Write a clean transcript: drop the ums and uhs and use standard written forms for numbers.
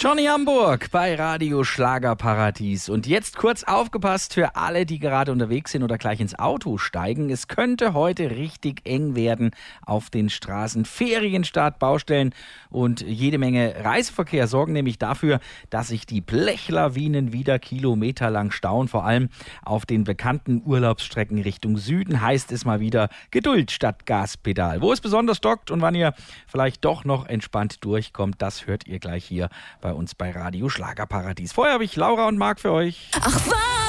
Johnny Hamburg bei Radio Schlagerparadies. Und jetzt kurz aufgepasst für alle, die gerade unterwegs sind oder gleich ins Auto steigen. Es könnte heute richtig eng werden auf den Straßen. Ferienstart, Baustellen und jede Menge Reiseverkehr sorgen nämlich dafür, dass sich die Blechlawinen wieder kilometerlang stauen. Vor allem auf den bekannten Urlaubsstrecken Richtung Süden heißt es mal wieder Geduld statt Gaspedal. Wo es besonders stockt und wann ihr vielleicht doch noch entspannt durchkommt, das hört ihr gleich hier bei uns bei Radio Schlagerparadies. Vorher habe ich Laura und Marc für euch. Ach was?